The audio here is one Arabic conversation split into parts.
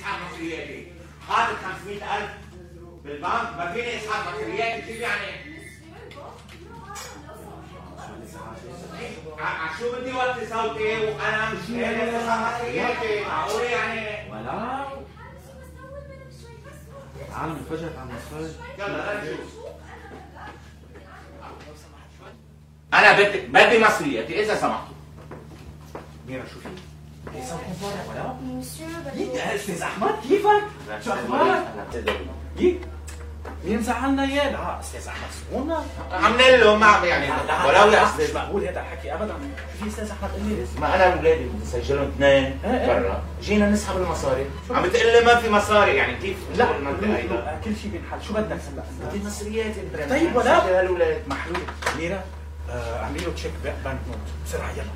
اسحب مصرياتي، حاطط 500,000 بالبنك، ما فيني اسحب مصرياتي، كيف يعني؟ شو بدي وطي صوتي وانا مش قادر اسحب مصرياتي، معقول يعني؟ ولا عالم انفجرت عم نتفرج. يلا نشوف. انا بدي مصرياتي اذا سمحتوا. ميرا شو في؟ ليس برا ولا؟ مسيو يك استاذ احمد كيفك؟ شو اخبارك؟ يك مين زعلنا اياه؟ لا استاذ احمد سمونا عملنا له ما يعني ولو يا مش مقبول هذا الحكي ابدا. شو في استاذ احمد؟ قل لي. ما انا واولادي بدي سجلهم اثنين برا، جينا نسحب المصاري، عم بتقول لي ما في مصاري، يعني كيف؟ لا كل شيء بينحل. شو بدك هلا؟ بدي مصرياتي طيب ولا سجل هالولاد محلول. ميرا اعملي له تشيك بنك نوت بسرعه يلا.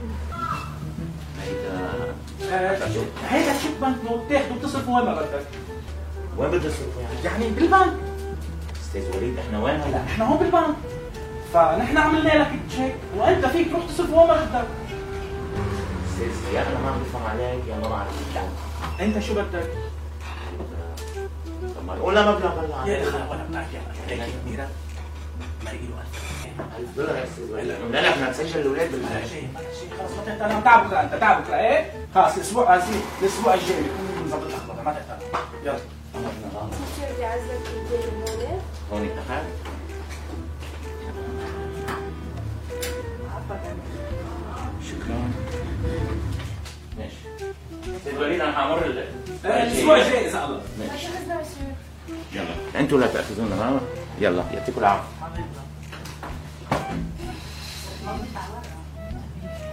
هيدا تشيك بنك نوت تاخده وتصرفه وين ما بدك. وين بدي اصرفه يعني بالبنك. استاذ وليد احنا وين هلا؟ لا احنا هون بالبنك، فنحن عملنا لك تشيك وانت فيك تروح تصرفه وين ما بدك. استاذ يا انا ما عم بفهم عليك يا ما بعرف. انت شو بدك؟ طب ما قولنا مبلغ هلا. يا اخي ولا بنعرف يلا هيك ميرا مرقي له $1000 يا استاذ وليد. قلنا لك بدنا نسجل الاولاد بلا شيء خلص ما تهتم. تعب بكره انت تعب بكره ايه؟ خلص الاسبوع الجاي بكون مظبط الاخبار ما تهتم. يلا مسيو بدي اعزك البيت المولد. هون اتفقنا؟ شكرا. ماشي. استاذ وليد انا حامر الاسبوع الجاي اذا الله. ماشي. مسيو يلا انتوا لا تاخذونا معنا. يلا يعطيكم العافيه.